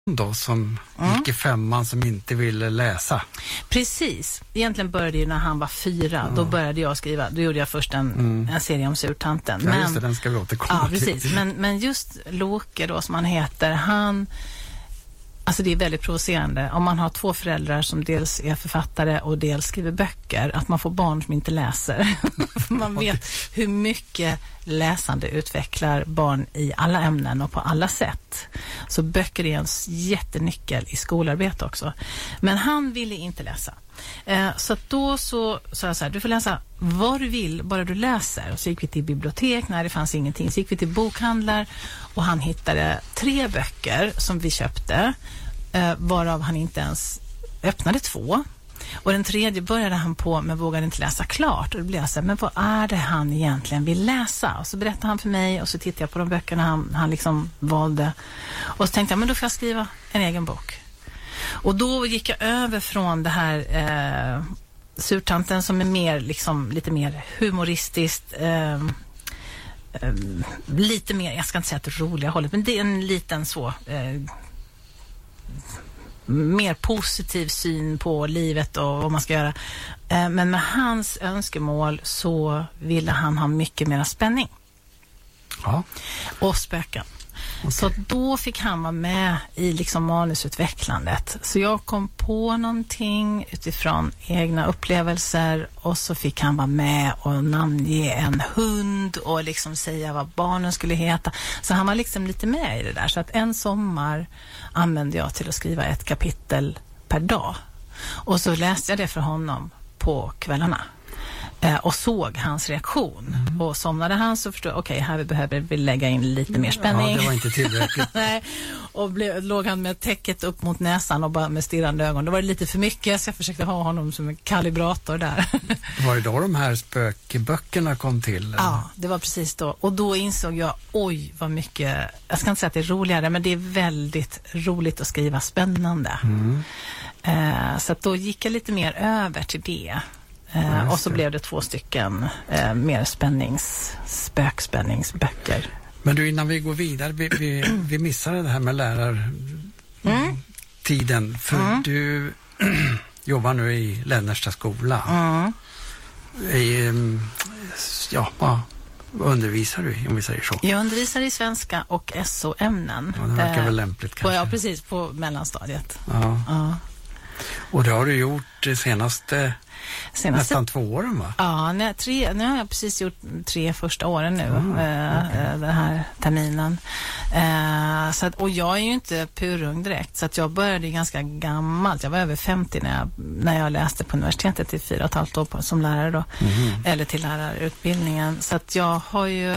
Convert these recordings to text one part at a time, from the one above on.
då som gick i 5:an som inte ville läsa. Precis. Egentligen började ju när han var 4. Då började jag skriva. Då gjorde jag först en serie om surtanten. Ja, just det, den ska vi återkomma till. Precis. Men just Loke då, som han heter, alltså det är väldigt provocerande om man har 2 föräldrar som dels är författare och dels skriver böcker, att man får barn som inte läser. Man vet hur mycket läsande utvecklar barn i alla ämnen och på alla sätt. Så böcker är en jättenyckel i skolarbete också. Men han ville inte läsa. Så att då så sa jag så här: du får läsa vad du vill, bara du läser. Och så gick vi till bibliotek, när det fanns ingenting. Så gick vi till bokhandlar och han hittade 3 böcker som vi köpte, varav han inte ens öppnade 2. Och den 3:e började han på men vågade inte läsa klart. Och då blev jag så här: men vad är det han egentligen vill läsa? Och så berättade han för mig och så tittade jag på de böckerna han liksom valde. Och så tänkte jag, men då får jag skriva en egen bok. Och då gick jag över från det här surtanten som är mer liksom, lite mer humoristiskt, lite mer, jag ska inte säga att det roliga hållet, men det är en liten så mer positiv syn på livet och vad man ska göra. Men med hans önskemål så ville han ha mycket mer spänning. Ja. Och spöken. Okay. Så då fick han vara med i liksom manusutvecklandet. Så jag kom på någonting utifrån egna upplevelser och så fick han vara med och namnge en hund och liksom säga vad barnen skulle heta. Så han var liksom lite med i det där. Så att en sommar använde jag till att skriva 1 kapitel per dag. Och så läste jag det för honom på kvällarna. Och såg hans reaktion. Och somnade han så förstod jag, okej, här behöver vi lägga in lite mer spänning. Ja, det var inte tillräckligt. Nej. Och låg han med täcket upp mot näsan och bara med stirrande ögon. Då var det lite för mycket så jag försökte ha honom som en kalibrator där. Var det då de här spökböckerna kom till? Ja, det var precis då. Och då insåg jag, oj vad mycket, jag ska inte säga att det är roligare, men det är väldigt roligt att skriva spännande. Så att då gick jag lite mer över till det. Och så blev det 2 stycken mer spökspänningsböcker. Men du, innan vi går vidare, vi missade det här med lärartiden. För du jobbar nu i Lännersta skola. Vad undervisar du, om vi säger så? Jag undervisar i svenska och SO-ämnen. Ja, det verkar väl lämpligt kanske. Ja, precis, på mellanstadiet. Ja. Och det har du gjort det senaste nästan 2 åren, va? Ja, nu har jag precis gjort 3 första åren nu, den här terminen. Så att, och jag är ju inte purung direkt, så att jag började ganska gammalt. Jag var över 50 när jag läste på universitetet i 4,5 år som lärare då, eller till lärarutbildningen. Så att jag har ju,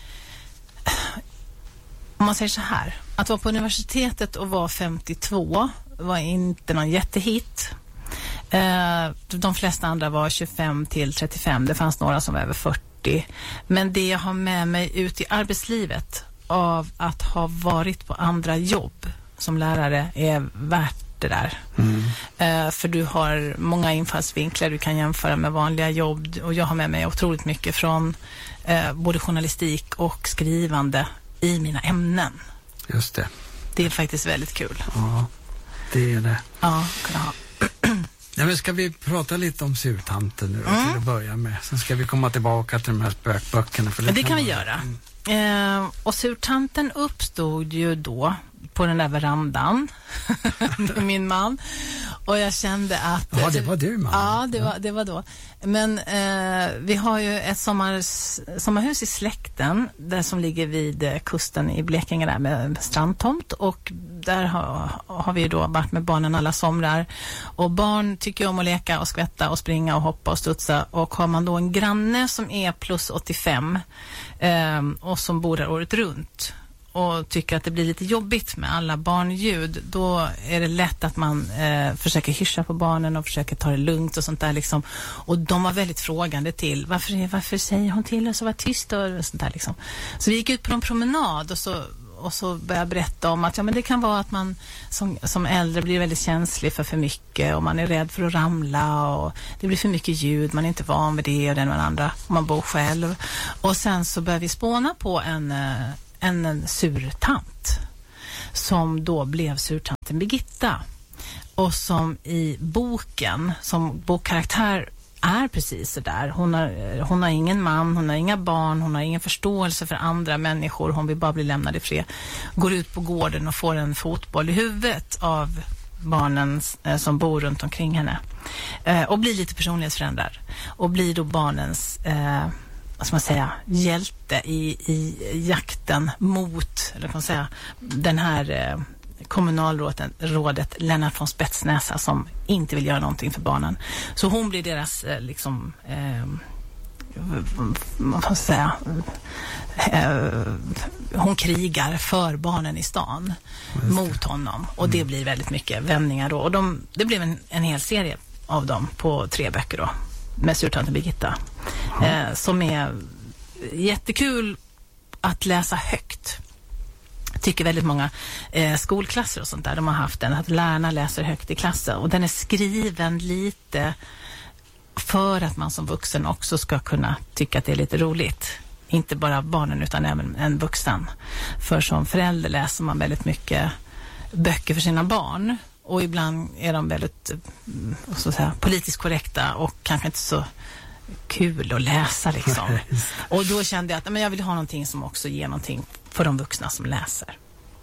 om man säger så här, att vara på universitetet och vara 52 var inte någon jättehit. De flesta andra var 25 till 35. Det fanns några som var över 40. Men det jag har med mig ut i arbetslivet av att ha varit på andra jobb som lärare är värt det där. För du har många infallsvinklar. Du kan jämföra med vanliga jobb. Och jag har med mig otroligt mycket från både journalistik och skrivande i mina ämnen. Just det. Det är faktiskt väldigt kul. Ja, det är det. Ja, kunna ha. Ja, men ska vi prata lite om surtanten nu då, till att börja med. Sen ska vi komma tillbaka till de här spökböckerna. För det kan vi göra. Och surtanten uppstod ju då på den där verandan med min man. Och jag kände att... Ja, det var du, man. Ja, det var då. Men vi har ju ett sommarhus i släkten där som ligger vid kusten i Blekinge där med strandtomt. Och där har vi då varit med barnen alla somrar. Och barn tycker om att leka och skvätta och springa och hoppa och studsa. Och har man då en granne som är plus 85 och som bor där året runt och tycker att det blir lite jobbigt med alla barnljud, då är det lätt att man försöker hyscha på barnen och försöker ta det lugnt och sånt där liksom. Och de var väldigt frågande till varför säger hon till oss att vara tyst och sånt där liksom. Så vi gick ut på en promenad och så började jag berätta om att men det kan vara att man som äldre blir väldigt känslig för mycket och man är rädd för att ramla och det blir för mycket ljud, man är inte van vid det och den och den andra, och man bor själv. Och sen så började vi spåna på en surtant som då blev surtanten Birgitta. Och som i boken, som bokkaraktär är precis så där. Hon har ingen man, hon har inga barn, hon har ingen förståelse för andra människor. Hon vill bara bli lämnad i fred. Går ut på gården och får en fotboll i huvudet av barnen som bor runt omkring henne. Och blir lite personlighetsförändrad. Och blir då barnens vad ska man säga, hjälte i jakten mot, eller kan man säga, den här kommunalrådet Lennart von Spetsnäsa som inte vill göra någonting för barnen. Så hon blir deras liksom vad ska man säga, hon krigar för barnen i stan mot honom, och det blir väldigt mycket vändningar då, och det blev en hel serie av dem på 3 böcker då med surtanten Birgitta, som är jättekul att läsa högt. Tycker väldigt många skolklasser och sånt där, de har haft den, att lärarna läser högt i klassen, och den är skriven lite för att man som vuxen också ska kunna tycka att det är lite roligt. Inte bara barnen utan även en vuxen. För som förälder läser man väldigt mycket böcker för sina barn, och ibland är de väldigt så att säga, politiskt korrekta och kanske inte så kul att läsa liksom. Och då kände jag att jag vill ha någonting som också ger någonting för de vuxna som läser.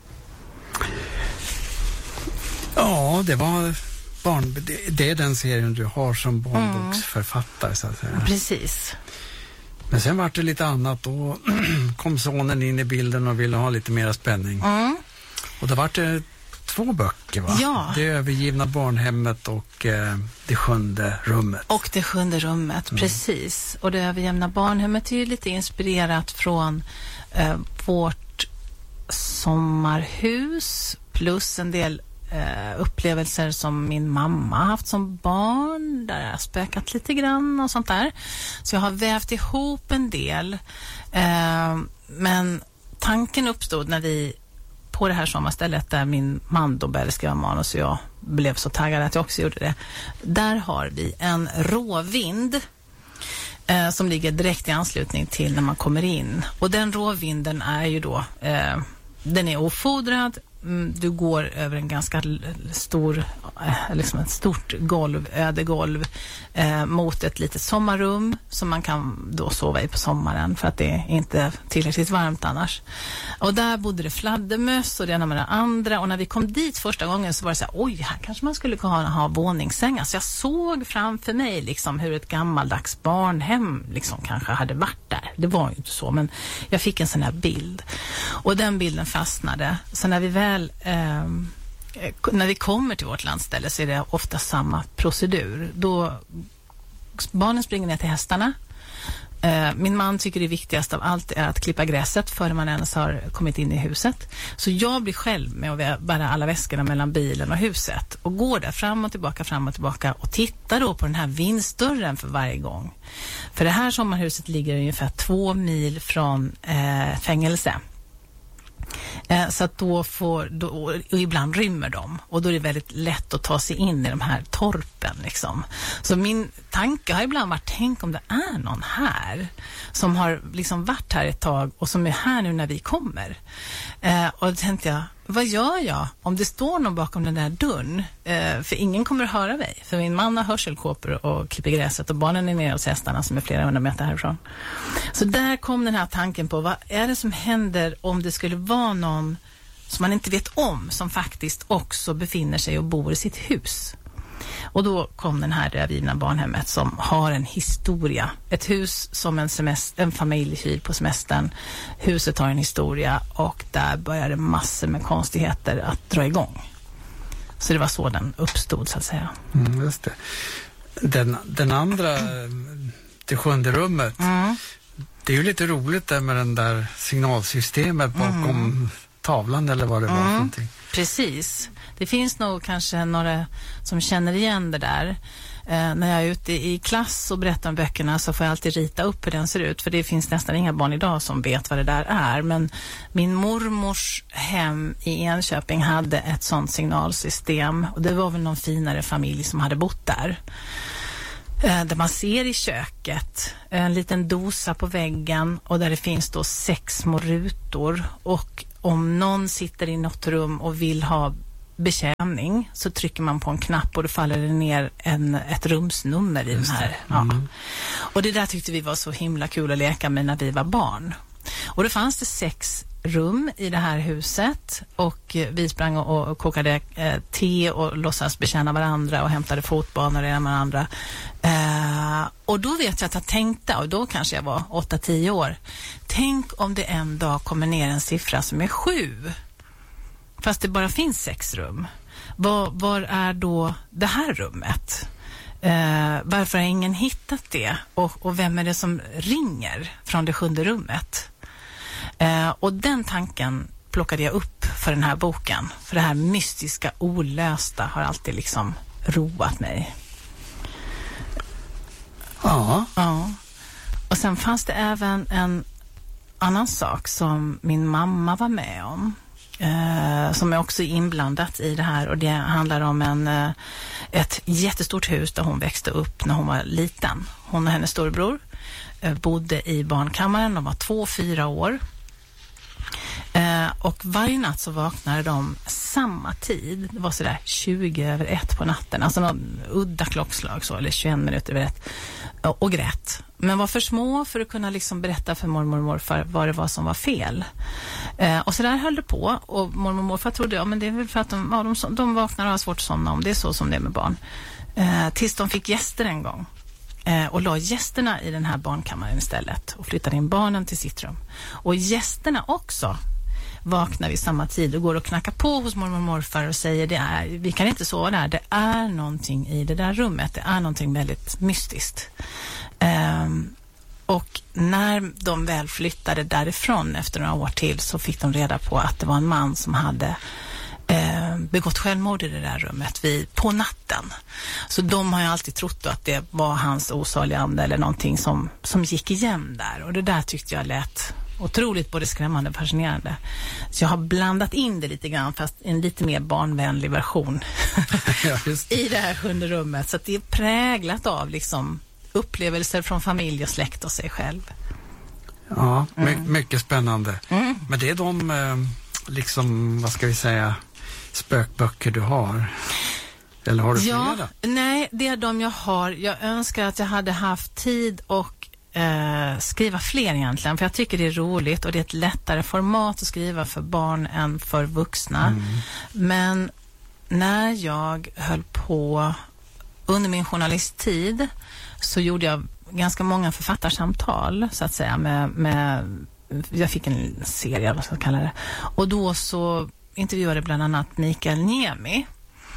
Ja, det var det är den serien du har som barnboksförfattare så att säga. Precis. Men sen var det lite annat, då kom sonen in i bilden och ville ha lite mer spänning. Och då var det 2 böcker, va? Ja. Det övergivna barnhemmet och det 7:e rummet. Och det 7:e rummet, precis. Och det övergivna barnhemmet är ju lite inspirerat från vårt sommarhus plus en del upplevelser som min mamma haft som barn, där jag har spökat lite grann och sånt där. Så jag har vävt ihop en del. Men tanken uppstod när vi på det här sommarstället där min man då började skriva manus och jag blev så taggad att jag också gjorde det. Där har vi en råvind som ligger direkt i anslutning till när man kommer in. Och den råvinden är ju då, den är ofodrad. Du går över en ganska stor, liksom ett stort golv, ödegolv, mot ett litet sommarrum som man kan då sova i på sommaren för att det är inte tillräckligt varmt annars. Och där bodde det fladdermöss och det ena med det andra, och när vi kom dit första gången så var det så här, oj, här kanske man skulle ha våningssängar. Så jag såg framför mig liksom hur ett gammaldags barnhem liksom kanske hade varit där. Det var ju inte så, men jag fick en sån här bild. Och den bilden fastnade. Så när vi när vi kommer till vårt landställe så är det ofta samma procedur. Då barnen springer ner till hästarna. Min man tycker det viktigaste av allt är att klippa gräset före man ens har kommit in i huset. Så jag blir själv med att bära alla väskorna mellan bilen och huset och går där fram och tillbaka och tittar då på den här vindsdörren för varje gång. För det här sommarhuset ligger ungefär 2 mil från fängelse. Så att då och ibland rymmer de, och då är det väldigt lätt att ta sig in i de här torpen liksom. Så min tanke har ibland varit, tänk om det är någon här som har liksom varit här ett tag och som är här nu när vi kommer. Och då tänkte jag, vad gör jag om det står någon bakom den där dörren? För ingen kommer att höra mig. För min man har hörselkåpor och klipper gräset, och barnen är nere hos hästarna som är flera 100 meter härifrån. Så där kom den här tanken på, vad är det som händer om det skulle vara någon som man inte vet om som faktiskt också befinner sig och bor i sitt hus. Och då kom den här övergivna barnhemmet som har en historia. Ett hus som en familj hyr på semestern. Huset har en historia, och där började massor med konstigheter att dra igång. Så det var så den uppstod så att säga. Just det. Den andra, det 7:e rummet, det är ju lite roligt där med den där signalsystemet bakom tavlan eller vad det var för någonting. Precis. Det finns nog kanske några som känner igen det där. När jag är ute i klass och berättar om böckerna så får jag alltid rita upp hur den ser ut. För det finns nästan inga barn idag som vet vad det där är. Men min mormors hem i Enköping hade ett sånt signalsystem. Och det var väl någon finare familj som hade bott där. Där man ser i köket en liten dosa på väggen, och där det finns då 6 små rutor, och om någon sitter i något rum och vill ha betjäning så trycker man på en knapp och då faller det ner ett rumsnummer i den här. Ja. Och det där tyckte vi var så himla kul att leka med när vi var barn. Och då fanns det 6 rum i det här huset och vi sprang och kokade te och låtsas betjäna varandra och hämtade fotbanor och det ena med andra. Och då vet jag att jag tänkte, och då kanske jag var 8-10 år, tänk om det en dag kommer ner en siffra som är 7. Fast det bara finns 6 rum. Var är då det här rummet? Varför har ingen hittat det? Och vem är det som ringer från det 7:e rummet? Och den tanken plockade jag upp för den här boken. För det här mystiska, olösta har alltid liksom roat mig. Ja. Ja. Och sen fanns det även en annan sak som min mamma var med om. Som är också inblandat i det här, och det handlar om ett jättestort hus där hon växte upp när hon var liten. Hon och hennes storebror bodde i barnkammaren, de var 2-4 år. Och varje natt så vaknade de samma tid. Det var sådär 20:01 på natten. Alltså någon udda klockslag så, eller 21 minuter över 1. Och grät. Men var för små för att kunna liksom berätta för mormor och morfar vad det var som var fel. Och så där höll det på. Och mormor och morfar trodde, men det är väl för att de vaknar och har svårt att somna om. Det är så som det är med barn. Tills de fick gäster en gång. Och la gästerna i den här barnkammaren istället. Och flyttade in barnen till sitt rum. Och gästerna också vaknar vid samma tid och går och knackar på hos mormor och morfar och säger vi kan inte sova där. Det är någonting i det där rummet. Det är någonting väldigt mystiskt. Och när de väl flyttade därifrån efter några år till så fick de reda på att det var en man som hade begått självmord i det där rummet på natten. Så de har ju alltid trott att det var hans osaliga ande eller någonting som gick igen där. Och det där tyckte jag lät otroligt både skrämmande och fascinerande. Så jag har blandat in det lite grann, fast en lite mer barnvänlig version Ja, just det. i det här 7:e rummet. Så att det är präglat av liksom upplevelser från familj och släkt och sig själv. Ja, mycket spännande. Men det är de, liksom, vad ska vi säga, spökböcker du har? Eller har du flera? Nej, det är de jag har. Jag önskar att jag hade haft tid och skriva fler egentligen, för jag tycker det är roligt och det är ett lättare format att skriva för barn än för vuxna. Men när jag höll på under min journalisttid så gjorde jag ganska många författarsamtal så att säga med jag fick en serie, vad ska jag kalla det, och då så intervjuade bland annat Mikael Niemi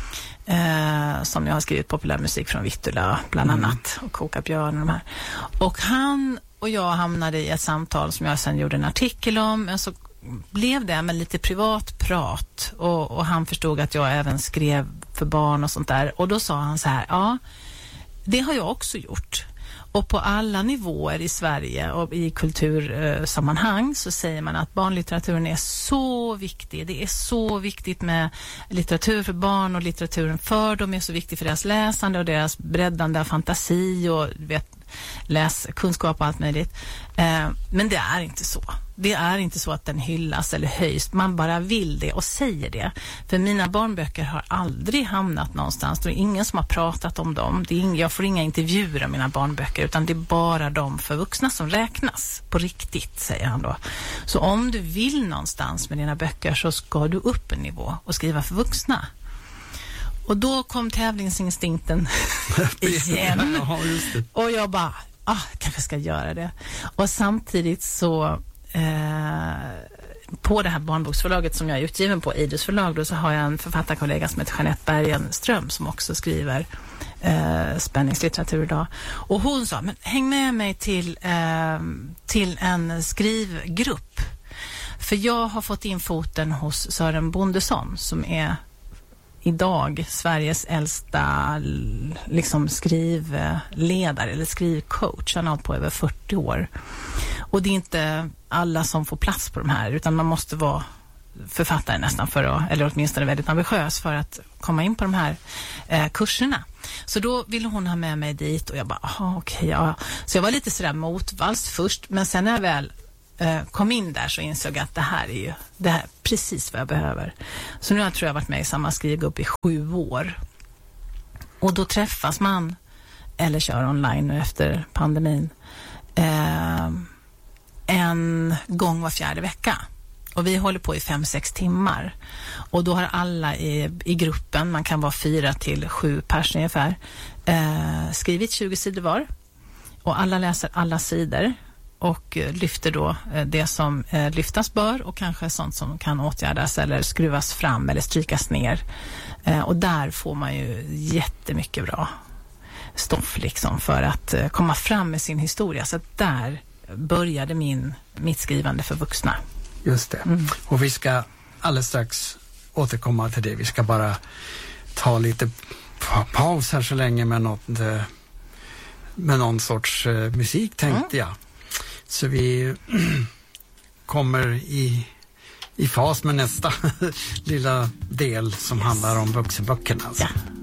som jag har skrivit populärmusik från Vittula bland annat, och Koka björn och de här. Och han och jag hamnade i ett samtal som jag sen gjorde en artikel om, men så blev det med lite privat prat och han förstod att jag även skrev för barn och sånt där, och då sa han så här: ja, det har jag också gjort. Och på alla nivåer i Sverige och i kultursammanhang så säger man att barnlitteraturen är så viktig. Det är så viktigt med litteratur för barn, och litteraturen för dem är så viktig för deras läsande och deras breddande av fantasi och läskunskap och allt möjligt. Men det är inte så. Det är inte så att den hyllas eller höjs. Man bara vill det och säger det. För mina barnböcker har aldrig hamnat någonstans. Det är ingen som har pratat om dem. Jag får inga intervjuer om mina barnböcker, utan det är bara de för vuxna som räknas på riktigt, säger han då. Så om du vill någonstans med dina böcker så ska du upp en nivå och skriva för vuxna. Och då kom tävlingsinstinkten igen. Ja, just det. Och jag bara, kanske ska göra det. Och samtidigt så på det här barnboksförlaget som jag är utgiven på, Idus förlag, då, så har jag en författarkollega som heter Jeanette Bergenström som också skriver spänningslitteratur idag. Och hon sa, men häng med mig till en skrivgrupp. För jag har fått in foten hos Sören Bondesson som är idag Sveriges äldsta liksom skrivledare eller skrivcoach. Han har hållit på över 40 år. Och det är inte alla som får plats på de här, utan man måste vara författare nästan eller åtminstone väldigt ambitiös för att komma in på de här kurserna. Så då ville hon ha med mig dit och jag bara, okej. Så jag var lite sådär motvalls först, men sen när jag väl kom in där så insåg jag att det här är precis vad jag behöver. Så nu tror jag varit med i samma skrivgrupp i 7 år. Och då träffas man, eller kör online nu efter pandemin, en gång var 4:e vecka. Och vi håller på i 5-6 timmar. Och då har alla i gruppen, man kan vara 4 till 7 personer ungefär, skrivit 20 sidor var. Och alla läser alla sidor och lyfter då det som lyftas bör och kanske sånt som kan åtgärdas eller skruvas fram eller strykas ner. Och där får man ju jättemycket bra stoff liksom för att komma fram med sin historia. Så där började mitt skrivande för vuxna. Just det. Och vi ska alldeles strax återkomma till det. Vi ska bara ta lite paus här så länge med någon sorts musik tänkte jag. Så vi kommer i fas med nästa lilla del som handlar om vuxenböckerna. Alltså. Ja.